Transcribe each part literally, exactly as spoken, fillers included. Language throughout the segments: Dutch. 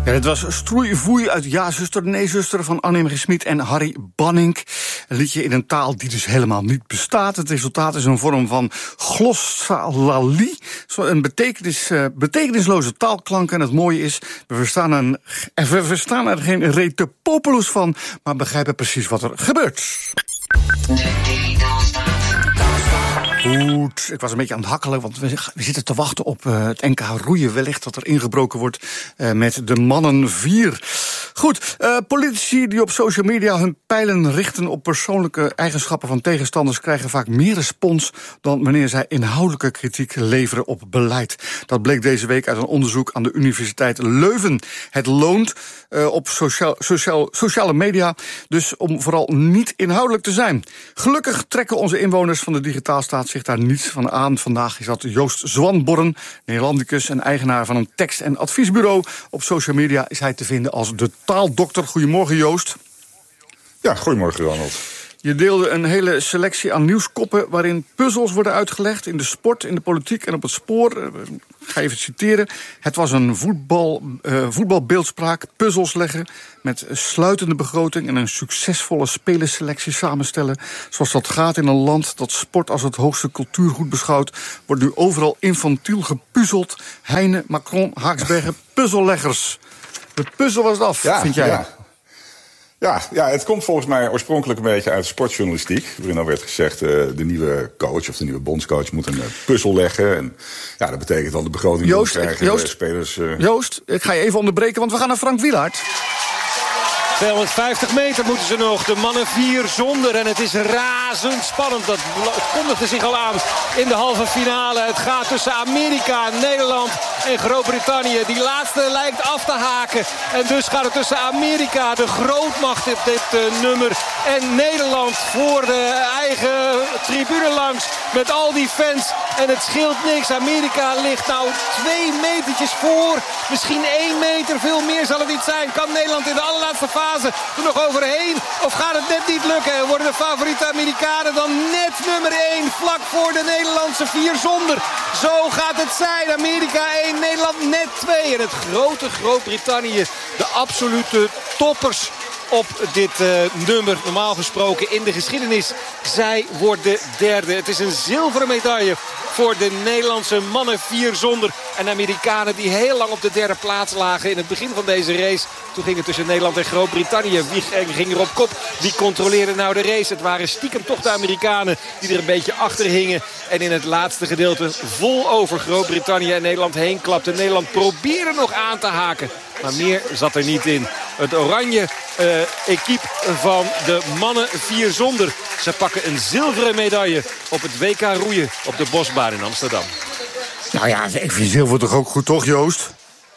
Ja, dit was Stroeivoei uit Ja, zuster, nee, zuster van Annemarie Smit en Harry Banning. Een liedje in een taal die dus helemaal niet bestaat. Het resultaat is een vorm van glossolalie, een betekenis, uh, betekenisloze taalklank. En het mooie is, we verstaan, een, we verstaan er geen retepopulus van, maar begrijpen precies wat er gebeurt. Goed, ik was een beetje aan het hakkelen, want we, we zitten te wachten op uh, het N K roeien. Wellicht dat er ingebroken wordt uh, met de mannen vier. Goed, uh, politici die op social media hun pijlen richten op persoonlijke eigenschappen van tegenstanders krijgen vaak meer respons dan wanneer zij inhoudelijke kritiek leveren op beleid. Dat bleek deze week uit een onderzoek aan de Universiteit Leuven. Het loont uh, op sociaal, sociaal, sociale media dus om vooral niet inhoudelijk te zijn. Gelukkig trekken onze inwoners van de digitaalstaat zich daar niets van aan. Vandaag is dat Joost Zwanborn, Nederlandicus en eigenaar van een tekst- en adviesbureau. Op social media is hij te vinden als de taaldokter. Goedemorgen, Joost. Ja, goedemorgen, Ronald. Je deelde een hele selectie aan nieuwskoppen waarin puzzels worden uitgelegd in de sport, in de politiek en op het spoor. Ik ga even citeren. Het was een voetbal, uh, voetbalbeeldspraak, puzzels leggen met sluitende begroting en een succesvolle spelerselectie samenstellen. Zoals dat gaat in een land dat sport als het hoogste cultuurgoed beschouwt, wordt nu overal infantiel gepuzzeld. Heine, Macron, Haaksbergen, puzzelleggers. De puzzel was af, ja, vind jij? Ja. Ja, ja, het komt volgens mij oorspronkelijk een beetje uit sportjournalistiek. Waarin dan werd gezegd, uh, de nieuwe coach of de nieuwe bondscoach moet een uh, puzzel leggen. En ja, dat betekent dan de begroting Joost, krijgen. Joost, de spelers, uh... Joost, ik ga je even onderbreken, want we gaan naar Frank Wielaert. tweehonderdvijftig meter moeten ze nog. De mannen vier zonder. En het is razendspannend. Dat kondigde zich al aan in de halve finale. Het gaat tussen Amerika, Nederland en Groot-Brittannië. Die laatste lijkt af te haken. En dus gaat het tussen Amerika, de grootmacht op dit uh, nummer, en Nederland voor de eigen tribune langs. Met al die fans. En het scheelt niks. Amerika ligt nou twee metertjes voor. Misschien één meter. Veel meer zal het niet zijn. Kan Nederland in de allerlaatste fase er nog overheen? Of gaat het net niet lukken? Worden de favoriete Amerikanen dan net nummer één vlak voor de Nederlandse vier zonder? Zo gaat het zijn. Amerika één, Nederland net twee. En het grote Groot-Brittannië, de absolute toppers op dit uh, nummer, normaal gesproken in de geschiedenis. Zij worden derde. Het is een zilveren medaille voor de Nederlandse mannen vier zonder. En Amerikanen die heel lang op de derde plaats lagen in het begin van deze race. Toen ging het tussen Nederland en Groot-Brittannië. Wie ging er op kop? Wie controleerde nou de race? Het waren stiekem toch de Amerikanen die er een beetje achter hingen. En in het laatste gedeelte vol over Groot-Brittannië en Nederland heen klapte. Nederland probeerde nog aan te haken, maar meer zat er niet in. Het oranje uh, equipe van de mannen vier zonder. Ze pakken een zilveren medaille op het W K roeien op de Bosbaan in Amsterdam. Nou ja, ik vind zilver toch ook goed, toch, Joost?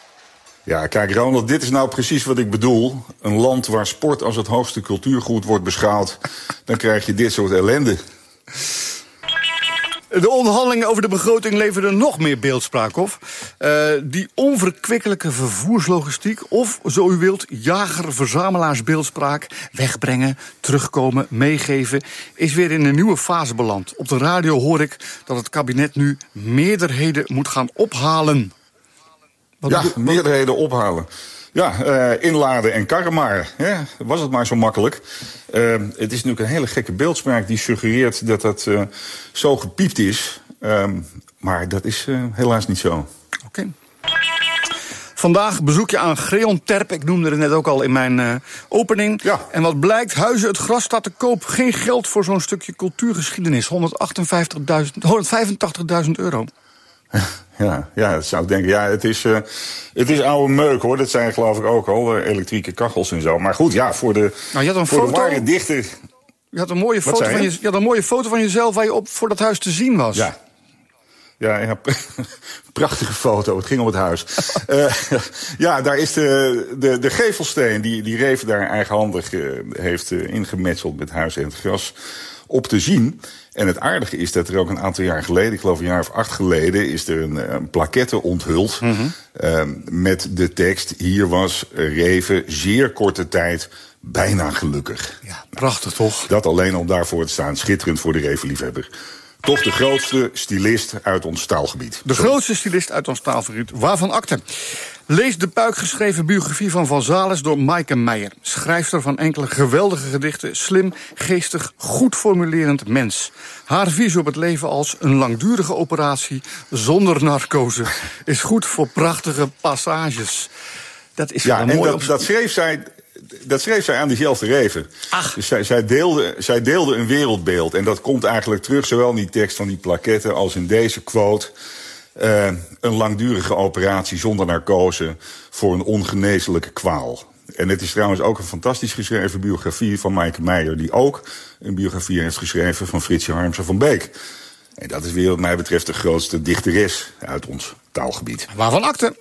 Ja, kijk, Ronald, dit is nou precies wat ik bedoel. Een land waar sport als het hoogste cultuurgoed wordt beschouwd, dan krijg je dit soort ellende. De onderhandelingen over de begroting leverden nog meer beeldspraak op. Uh, die onverkwikkelijke vervoerslogistiek, of zo u wilt, jager-verzamelaarsbeeldspraak, wegbrengen, terugkomen, meegeven, is weer in een nieuwe fase beland. Op de radio hoor ik dat het kabinet nu meerderheden moet gaan ophalen. Wat ja, meerderheden ophalen. Ja, uh, inladen en karren maar. Ja, was het maar zo makkelijk. Uh, het is natuurlijk een hele gekke beeldspraak die suggereert dat dat uh, zo gepiept is. Uh, maar dat is uh, helaas niet zo. Oké. Okay. Vandaag bezoek je aan Greon Terp. Ik noemde het net ook al in mijn uh, opening. Ja. En wat blijkt, Huizen het Gras staat te koop. Geen geld voor zo'n stukje cultuurgeschiedenis. honderdvijfentachtigduizend euro. Ja, ja, dat zou ik denken. Ja, het is, uh, het is oude meuk, hoor. Dat zijn geloof ik ook al uh, elektrieke kachels en zo. Maar goed, ja, voor de, nou, je had een voor foto, de ware dichter. Je had, een mooie foto van je, je had een mooie foto van jezelf waar je op voor dat huis te zien was. Ja. Ja, ja, prachtige foto. Het ging om het huis. uh, ja, daar is de, de, de gevelsteen die, die Reven daar eigenhandig uh, heeft uh, ingemetseld met Huis en het Gras op te zien. En het aardige is dat er ook een aantal jaar geleden, ik geloof een jaar of acht geleden, is er een, een plaquette onthuld. Mm-hmm. uh, met de tekst: hier was Reven zeer korte tijd bijna gelukkig. Ja, prachtig toch? Dat alleen om daarvoor te staan. Schitterend voor de Revenliefhebber. Toch de grootste stylist uit ons taalgebied. De Sorry. grootste stylist uit ons taalgebied. Waarvan akte. Lees de buikgeschreven biografie van Van Zales door Maaike Meijer. Schrijfster van enkele geweldige gedichten. Slim, geestig, goed formulerend mens. Haar visie op het leven als een langdurige operatie zonder narcose is goed voor prachtige passages. Dat is ja, wel en mooi. dat, op... dat schreef zij... Dat schreef zij aan diezelfde Reven. Ach. Dus zij, zij, deelde, zij deelde een wereldbeeld. En dat komt eigenlijk terug, zowel in die tekst van die plaketten als in deze quote. Uh, een langdurige operatie zonder narcose voor een ongeneeslijke kwaal. En het is trouwens ook een fantastisch geschreven biografie van Maaike Meijer, die ook een biografie heeft geschreven van Fritsje Harmsen van Beek. En dat is weer wat mij betreft de grootste dichteres uit ons taalgebied. Waarvan akte?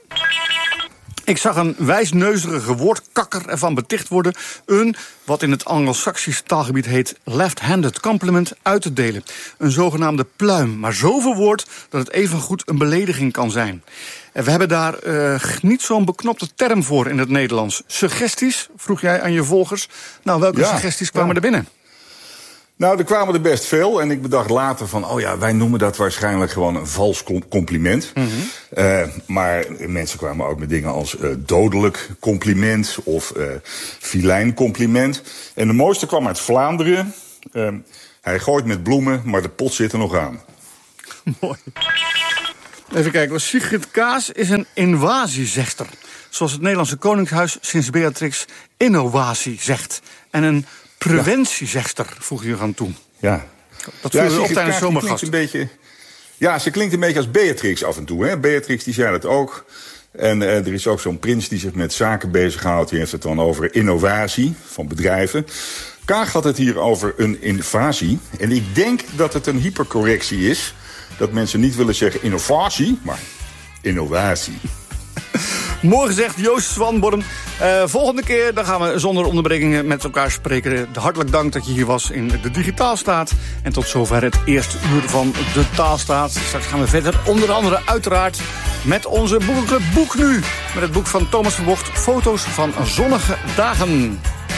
Ik zag een wijsneuzerige woordkakker ervan beticht worden een, wat in het Anglo-Saxisch taalgebied heet, left-handed compliment uit te delen. Een zogenaamde pluim, maar zo verwoord dat het evengoed een belediging kan zijn. En we hebben daar uh, niet zo'n beknopte term voor in het Nederlands. Suggesties, vroeg jij aan je volgers. Nou, welke ja, suggesties kwamen ja. er binnen? Nou, er kwamen er best veel. En ik bedacht later van, oh ja, wij noemen dat waarschijnlijk gewoon een vals compliment. Mm-hmm. Uh, maar mensen kwamen ook met dingen als uh, dodelijk compliment of uh, filijn compliment. En de mooiste kwam uit Vlaanderen. Uh, hij gooit met bloemen, maar de pot zit er nog aan. Mooi. Even kijken, Sigrid Kaas is een invasiezegster. Zoals het Nederlandse Koningshuis sinds Beatrix innovatie zegt. En een preventiezegster, voeg je aan toe. Ja. Dat ja, voelde ja, op tijdens zomergast. Een beetje, ja, ze klinkt een beetje als Beatrix af en toe. Hè? Beatrix die zei dat ook. En uh, er is ook zo'n prins die zich met zaken bezighoudt. Die heeft het dan over innovatie van bedrijven. Kaag had het hier over een invasie. En ik denk dat het een hypercorrectie is. Dat mensen niet willen zeggen innovatie, maar innovatie. Mooi gezegd, Joost Zwanborn. Uh, volgende keer dan gaan we zonder onderbrekingen met elkaar spreken. Hartelijk dank dat je hier was in de Digitaalstaat. En tot zover het eerste uur van de Taalstaat. Straks gaan we verder, onder andere uiteraard met onze boekenclub Boek Nu. Met het boek van Thomas Verbocht, Foto's van zonnige dagen.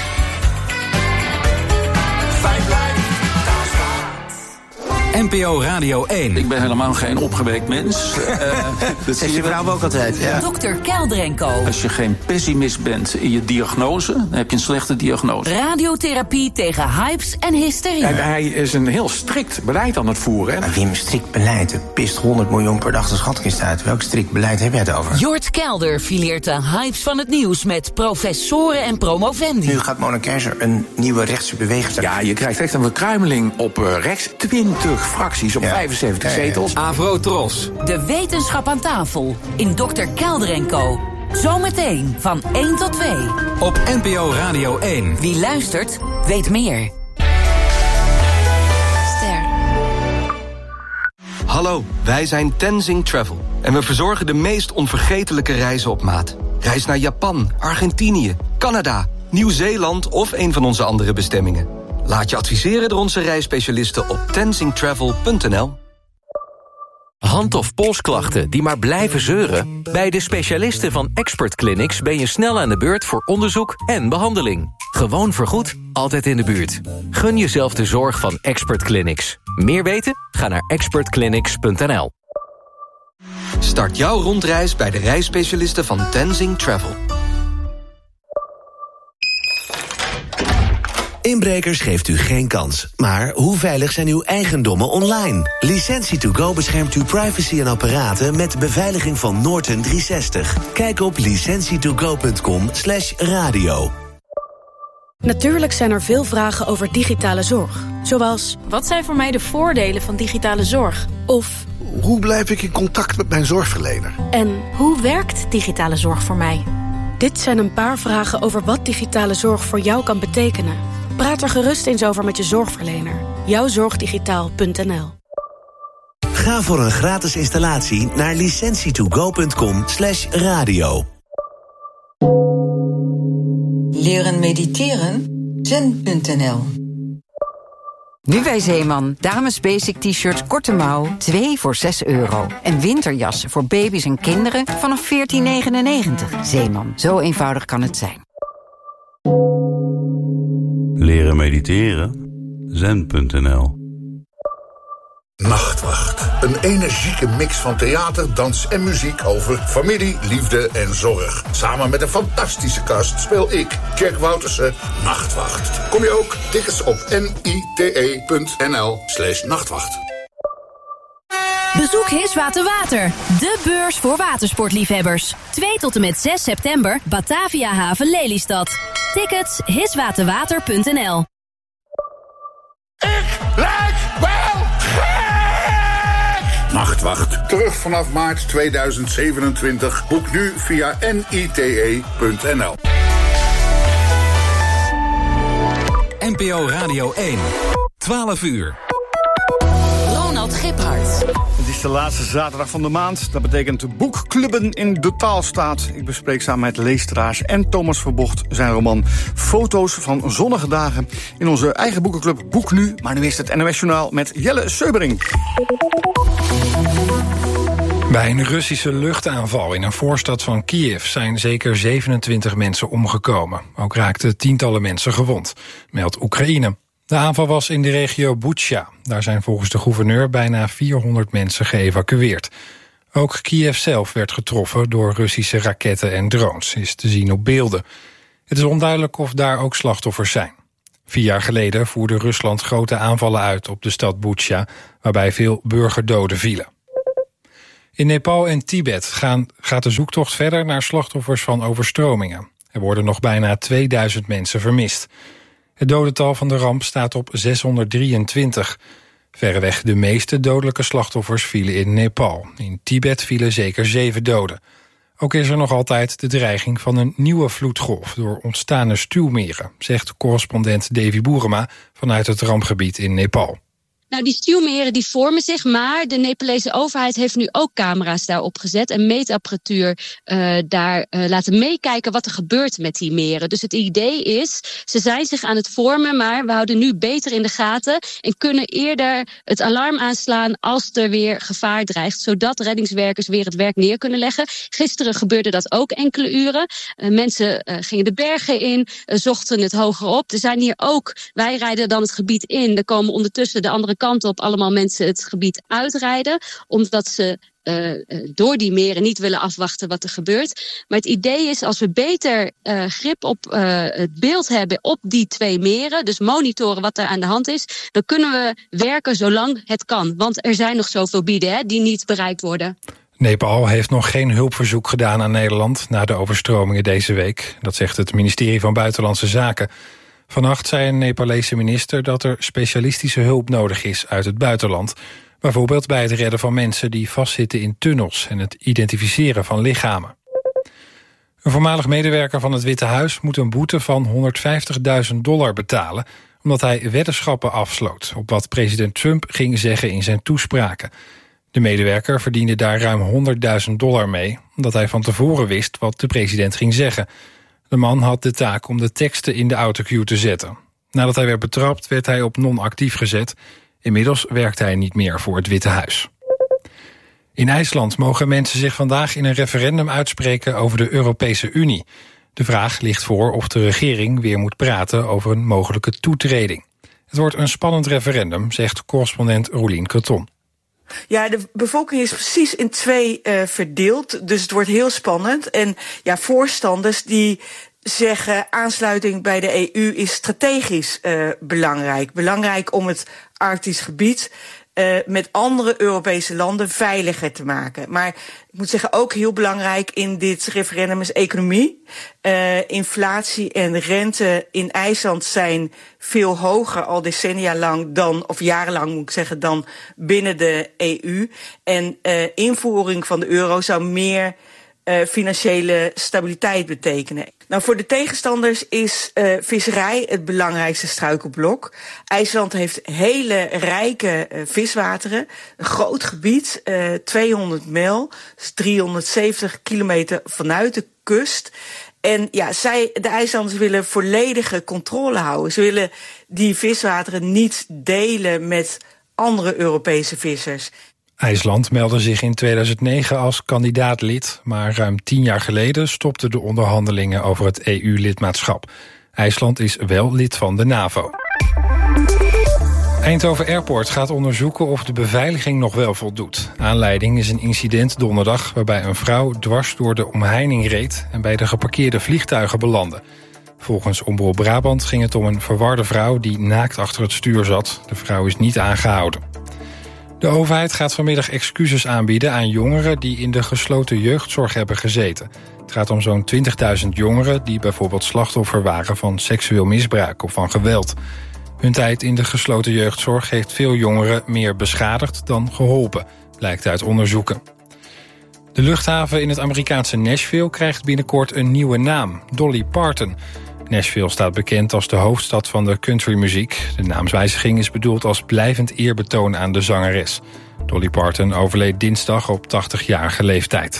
N P O Radio één. Ik ben helemaal geen opgewekt mens. Uh, dat zegt je vrouw ook altijd. Ja. dokter Keldrenko. Als je geen pessimist bent in je diagnose, dan heb je een slechte diagnose. Radiotherapie tegen hypes en hysterie. En hij is een heel strikt beleid aan het voeren. Maar Wim, strikt beleid. Er pist honderd miljoen per dag de schatkist uit. Welk strikt beleid heb jij het over? Jort Kelder fileert de hypes van het nieuws met professoren en promovendi. Nu gaat Mona Keizer een nieuwe rechtse beweging starten. Ja, je krijgt echt een verkruimeling op uh, rechts. twintig fracties op ja. vijfenzeventig ja, ja, ja. zetels. Avro Tros. De wetenschap aan tafel in dokter Keldrenko. Zometeen van één tot twee. Op N P O Radio één. Wie luistert, weet meer. Ster. Hallo, wij zijn Tenzing Travel. En we verzorgen de meest onvergetelijke reizen op maat. Reis naar Japan, Argentinië, Canada, Nieuw-Zeeland of een van onze andere bestemmingen. Laat je adviseren door onze reisspecialisten op tenzing travel punt n l. Hand- of polsklachten die maar blijven zeuren? Bij de specialisten van Expert Clinics ben je snel aan de beurt voor onderzoek en behandeling. Gewoon vergoed, altijd in de buurt. Gun jezelf de zorg van Expert Clinics. Meer weten? Ga naar expert clinics punt n l. Start jouw rondreis bij de reisspecialisten van Tenzing Travel. Inbrekers geeft u geen kans. Maar hoe veilig zijn uw eigendommen online? Licentie to go beschermt uw privacy en apparaten met de beveiliging van Norton driehonderdzestig. Kijk op licentie to go punt com slash radio. Natuurlijk zijn er veel vragen over digitale zorg. Zoals, wat zijn voor mij de voordelen van digitale zorg? Of, hoe blijf ik in contact met mijn zorgverlener? En hoe werkt digitale zorg voor mij? Dit zijn een paar vragen over wat digitale zorg voor jou kan betekenen. Praat er gerust eens over met je zorgverlener. jouwzorgdigitaal punt n l. Ga voor een gratis installatie naar licentie to go punt com slash radio. Leren mediteren? zen punt n l. Nu bij Zeeman. Dames basic t-shirts korte mouw, twee voor zes euro. En winterjassen voor baby's en kinderen vanaf veertien negenennegentig. Zeeman, zo eenvoudig kan het zijn. Leren mediteren? zen punt n l. Nachtwacht. Een energieke mix van theater, dans en muziek over familie, liefde en zorg. Samen met een fantastische cast speel ik, Jack Woutersen, Nachtwacht. Kom je ook? Tickets op nite.nl slash nachtwacht. Bezoek Hiswater Water, de beurs voor watersportliefhebbers. twee tot en met zes september, Batavia Haven Lelystad. Tickets hiswaterwater punt n l. Ik lijk wel gek! Nachtwacht. Terug vanaf maart tweeduizend zevenentwintig. Boek nu via nite punt n l. N P O Radio één. twaalf uur. Ronald Giphart. Het is de laatste zaterdag van de maand. Dat betekent boekclubben in de Taalstaat. Ik bespreek samen met leesteraars en Thomas Verbocht zijn roman Foto's van zonnige dagen in onze eigen boekenclub Boek Nu. Maar nu is het N O S-journaal met Jelle Seubering. Bij een Russische luchtaanval in een voorstad van Kiev zijn zeker zevenentwintig mensen omgekomen. Ook raakten tientallen mensen gewond, meldt Oekraïne. De aanval was in de regio Butsja. Daar zijn volgens de gouverneur bijna vierhonderd mensen geëvacueerd. Ook Kiev zelf werd getroffen door Russische raketten en drones, is te zien op beelden. Het is onduidelijk of daar ook slachtoffers zijn. Vier jaar geleden voerde Rusland grote aanvallen uit op de stad Butsja, waarbij veel burgerdoden vielen. In Nepal en Tibet gaan, gaat de zoektocht verder naar slachtoffers van overstromingen. Er worden nog bijna tweeduizend mensen vermist. Het dodental van de ramp staat op zeshonderddrieëntwintig. Verreweg de meeste dodelijke slachtoffers vielen in Nepal. In Tibet vielen zeker zeven doden. Ook is er nog altijd de dreiging van een nieuwe vloedgolf door ontstane stuwmeren, zegt correspondent Davy Boerema vanuit het rampgebied in Nepal. Nou, die stuwmeren die vormen zich, maar de Nepalese overheid heeft nu ook camera's daarop gezet en meetapparatuur uh, daar uh, laten meekijken wat er gebeurt met die meren. Dus het idee is, ze zijn zich aan het vormen, maar we houden nu beter in de gaten en kunnen eerder het alarm aanslaan als er weer gevaar dreigt, zodat reddingswerkers weer het werk neer kunnen leggen. Gisteren gebeurde dat ook enkele uren. Uh, mensen uh, gingen de bergen in, uh, zochten het hoger op. Er zijn hier ook, wij rijden dan het gebied in, er komen ondertussen de andere kant op allemaal mensen het gebied uitrijden, omdat ze uh, door die meren niet willen afwachten wat er gebeurt. Maar het idee is, als we beter uh, grip op uh, het beeld hebben op die twee meren, dus monitoren wat er aan de hand is, dan kunnen we werken zolang het kan. Want er zijn nog zoveel gebieden hè, die niet bereikt worden. Nepal heeft nog geen hulpverzoek gedaan aan Nederland na de overstromingen deze week. Dat zegt het ministerie van Buitenlandse Zaken. Vannacht zei een Nepalese minister dat er specialistische hulp nodig is uit het buitenland. Bijvoorbeeld bij het redden van mensen die vastzitten in tunnels en het identificeren van lichamen. Een voormalig medewerker van het Witte Huis moet een boete van honderdvijftigduizend dollar betalen, omdat hij weddenschappen afsloot op wat president Trump ging zeggen in zijn toespraken. De medewerker verdiende daar ruim honderdduizend dollar mee, omdat hij van tevoren wist wat de president ging zeggen. De man had de taak om de teksten in de autocue te zetten. Nadat hij werd betrapt, werd hij op non-actief gezet. Inmiddels werkt hij niet meer voor het Witte Huis. In IJsland mogen mensen zich vandaag in een referendum uitspreken over de Europese Unie. De vraag ligt voor of de regering weer moet praten over een mogelijke toetreding. Het wordt een spannend referendum, zegt correspondent Roelien Creton. Ja, de bevolking is precies in twee uh, verdeeld, dus het wordt heel spannend. En ja, voorstanders die zeggen aansluiting bij de E U is strategisch uh, belangrijk. Belangrijk om het Arktisch gebied uh, met andere Europese landen veiliger te maken. Maar ik moet zeggen, ook heel belangrijk in dit referendum is economie. Uh, inflatie en rente in IJsland zijn veel hoger al decennia lang dan, of jarenlang moet ik zeggen, dan binnen de E U. En uh, invoering van de euro zou meer uh, financiële stabiliteit betekenen. Nou, voor de tegenstanders is uh, visserij het belangrijkste struikelblok. IJsland heeft hele rijke uh, viswateren, een groot gebied, uh, tweehonderd mijl, dus driehonderdzeventig kilometer vanuit de kust. En ja, zij, de IJslanders willen volledige controle houden. Ze willen die viswateren niet delen met andere Europese vissers. IJsland meldde zich in tweeduizend negen als kandidaatlid, maar ruim tien jaar geleden stopten de onderhandelingen over het E U-lidmaatschap. IJsland is wel lid van de NAVO. Eindhoven Airport gaat onderzoeken of de beveiliging nog wel voldoet. Aanleiding is een incident donderdag waarbij een vrouw dwars door de omheining reed en bij de geparkeerde vliegtuigen belandde. Volgens Omroep Brabant ging het om een verwarde vrouw die naakt achter het stuur zat. De vrouw is niet aangehouden. De overheid gaat vanmiddag excuses aanbieden aan jongeren die in de gesloten jeugdzorg hebben gezeten. Het gaat om zo'n twintigduizend jongeren die bijvoorbeeld slachtoffer waren van seksueel misbruik of van geweld. Hun tijd in de gesloten jeugdzorg heeft veel jongeren meer beschadigd dan geholpen, blijkt uit onderzoeken. De luchthaven in het Amerikaanse Nashville krijgt binnenkort een nieuwe naam, Dolly Parton. Nashville staat bekend als de hoofdstad van de countrymuziek. De naamswijziging is bedoeld als blijvend eerbetoon aan de zangeres. Dolly Parton overleed dinsdag op tachtigjarige leeftijd.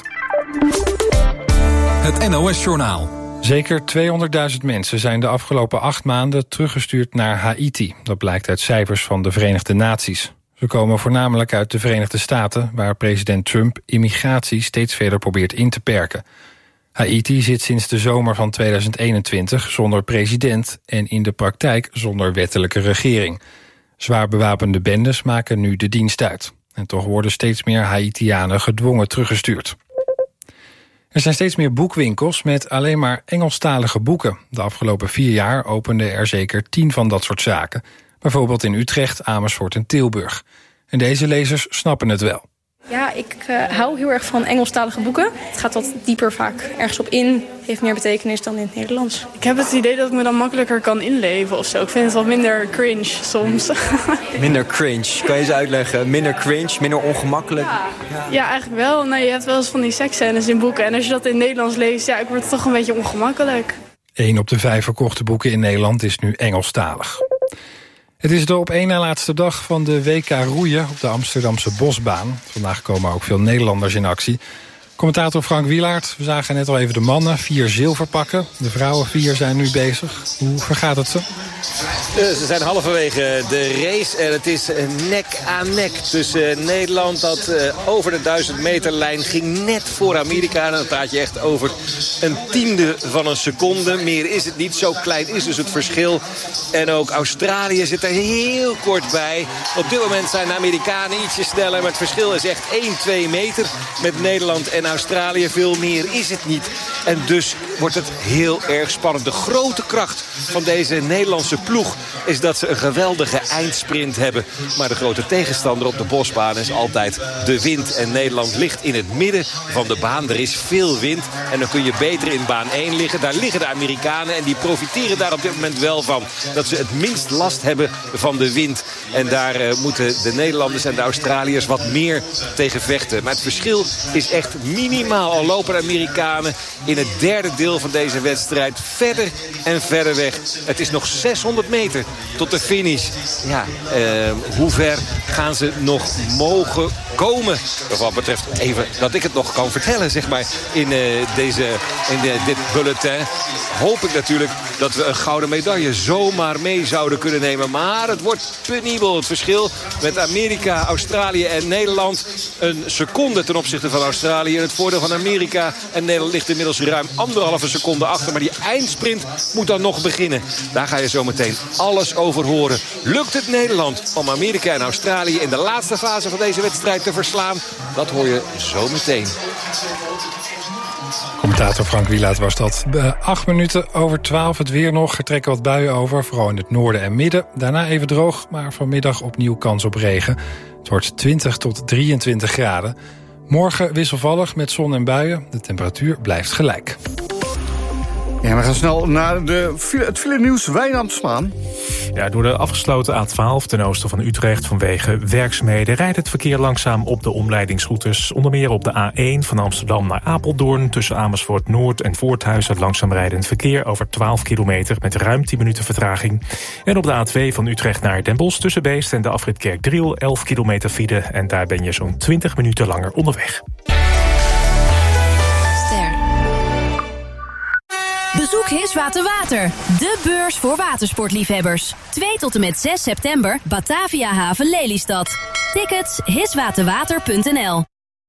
Het N O S-journaal. Zeker tweehonderdduizend mensen zijn de afgelopen acht maanden teruggestuurd naar Haïti. Dat blijkt uit cijfers van de Verenigde Naties. Ze komen voornamelijk uit de Verenigde Staten, waar president Trump immigratie steeds verder probeert in te perken. Haïti zit sinds de zomer van tweeduizend eenentwintig zonder president en in de praktijk zonder wettelijke regering. Zwaar bewapende bendes maken nu de dienst uit. En toch worden steeds meer Haïtianen gedwongen teruggestuurd. Er zijn steeds meer boekwinkels met alleen maar Engelstalige boeken. De afgelopen vier jaar openden er zeker tien van dat soort zaken. Bijvoorbeeld in Utrecht, Amersfoort en Tilburg. En deze lezers snappen het wel. Ja, ik uh, hou heel erg van Engelstalige boeken. Het gaat wat dieper vaak ergens op in. Heeft meer betekenis dan in het Nederlands. Ik heb het idee dat ik me dan makkelijker kan inleven of zo. Ik vind het wat minder cringe soms. Minder cringe? Kan je eens uitleggen? Minder cringe, minder ongemakkelijk? Ja, ja. ja eigenlijk wel. Nou, je hebt wel eens van die seksscènes in boeken. En als je dat in het Nederlands leest, ja, ik word het toch een beetje ongemakkelijk. Eén op de vijf verkochte boeken in Nederland is nu Engelstalig. Het is de op één na laatste dag van de W K roeien op de Amsterdamse Bosbaan. Vandaag komen ook veel Nederlanders in actie. Commentator Frank Wielaert, we zagen net al even de mannen, vier zilver pakken. De vrouwen vier zijn nu bezig. Hoe vergaat het ze? Ze zijn halverwege de race en het is nek aan nek tussen Nederland. Dat over de duizend meter lijn ging net voor Amerika. En dan praat je echt over een tiende van een seconde. Meer is het niet, zo klein is dus het verschil. En ook Australië zit er heel kort bij. Op dit moment zijn de Amerikanen ietsje sneller. Maar het verschil is echt één, twee meter met Nederland en Australië. Veel meer is het niet. En dus wordt het heel erg spannend. De grote kracht van deze Nederlandse ploeg is dat ze een geweldige eindsprint hebben. Maar de grote tegenstander op de Bosbaan is altijd de wind. En Nederland ligt in het midden van de baan. Er is veel wind. En dan kun je beter in baan één liggen. Daar liggen de Amerikanen. En die profiteren daar op dit moment wel van. Dat ze het minst last hebben van de wind. En daar uh, moeten de Nederlanders en de Australiërs wat meer tegen vechten. Maar het verschil is echt minimaal. Al lopen de Amerikanen in het derde deel van deze wedstrijd verder en verder weg. Het is nog zeshonderd meter tot de finish. Ja, uh, hoe ver gaan ze nog mogen komen? Wat betreft even dat ik het nog kan vertellen, zeg maar, in, uh, deze, in de, dit bulletin. Hoop ik natuurlijk dat we een gouden medaille zomaar mee zouden kunnen nemen. Maar het wordt penibel. Het verschil met Amerika, Australië en Nederland. Een seconde ten opzichte van Australië. En het voordeel van Amerika en Nederland ligt inmiddels ruim anderhalve seconde achter. Maar die eindsprint moet dan nog beginnen. Daar ga je zo meteen alles over horen. Lukt het Nederland om Amerika en Australië in de laatste fase van deze wedstrijd te verslaan? Dat hoor je zo meteen. Commentator Frank Wielaert was dat. Acht minuten over twaalf, het weer nog. Er trekken wat buien over, vooral in het noorden en midden. Daarna even droog, maar vanmiddag opnieuw kans op regen. Het wordt twintig tot drieëntwintig graden. Morgen wisselvallig met zon en buien. De temperatuur blijft gelijk. Ja, we gaan snel naar de, het file-nieuws. Wijnand Smaan. Ja, door de afgesloten A twaalf ten oosten van Utrecht vanwege werkzaamheden rijdt het verkeer langzaam op de omleidingsroutes. Onder meer op de A één van Amsterdam naar Apeldoorn tussen Amersfoort Noord en Voorthuizen langzaam rijdend verkeer over twaalf kilometer met ruim tien minuten vertraging. En op de A twee van Utrecht naar Den Bosch tussen Beest en de afrit Kerkdriel elf kilometer file en daar ben je zo'n twintig minuten langer onderweg. Bezoek Hiswater Water, de beurs voor watersportliefhebbers. twee tot en met zes september, Batavia Haven Lelystad. Tickets hiswaterwater punt n l.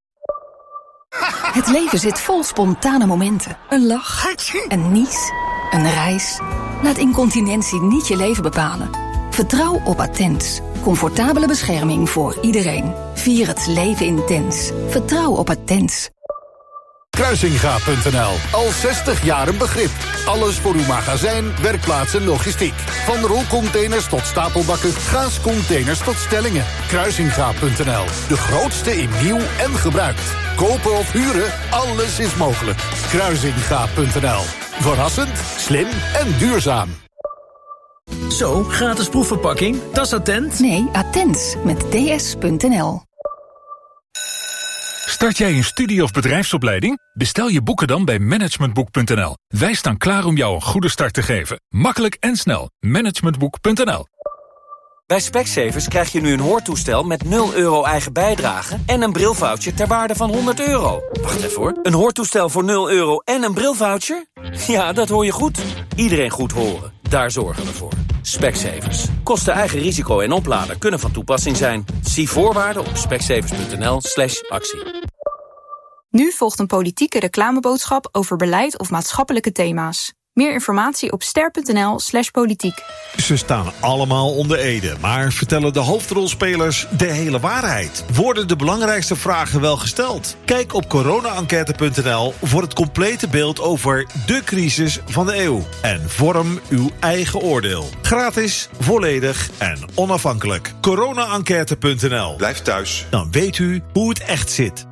Het leven zit vol spontane momenten. Een lach, een nies, een reis. Laat incontinentie niet je leven bepalen. Vertrouw op Attens. Comfortabele bescherming voor iedereen. Vier het leven intens. Vertrouw op Attens. Kruisinga punt n l. Al zestig jaar een begrip. Alles voor uw magazijn, werkplaats en logistiek. Van rolcontainers tot stapelbakken, gaascontainers tot stellingen. Kruisinga punt n l. De grootste in nieuw en gebruikt. Kopen of huren, alles is mogelijk. Kruisinga punt n l. Verrassend, slim en duurzaam. Zo, gratis proefverpakking. Dat is Attent? Nee, Attens met d s punt n l. Start jij een studie- of bedrijfsopleiding? Bestel je boeken dan bij managementboek punt n l. Wij staan klaar om jou een goede start te geven. Makkelijk en snel. managementboek punt n l. Bij Specsavers krijg je nu een hoortoestel met nul euro eigen bijdrage en een brilvoucher ter waarde van honderd euro. Wacht even hoor. Een hoortoestel voor nul euro en een brilvoucher? Ja, dat hoor je goed. Iedereen goed horen. Daar zorgen we voor. Specsavers. Kosten eigen risico en oplader kunnen van toepassing zijn. Zie voorwaarden op specsavers punt n l slash actie. Nu volgt een politieke reclameboodschap over beleid of maatschappelijke thema's. Meer informatie op ster punt n l slash politiek. Ze staan allemaal onder Ede, maar vertellen de hoofdrolspelers de hele waarheid? Worden de belangrijkste vragen wel gesteld? Kijk op corona enquête punt n l voor het complete beeld over de crisis van de eeuw. En vorm uw eigen oordeel. Gratis, volledig en onafhankelijk. corona enquête punt n l. Blijf thuis. Dan weet u hoe het echt zit.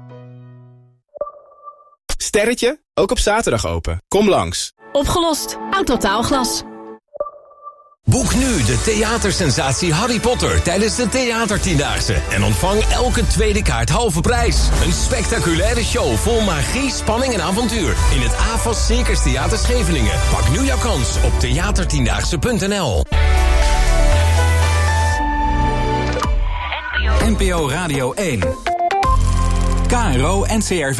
Sterretje, ook op zaterdag open. Kom langs. Opgelost. Autotaalglas. Boek nu de theatersensatie Harry Potter tijdens de Theatertiendaagse. En ontvang elke tweede kaart halve prijs. Een spectaculaire show vol magie, spanning en avontuur. In het A F A S Circus Theater Scheveningen. Pak nu jouw kans op theatertiendaagse punt n l. N P O Radio één. K R O N C R V.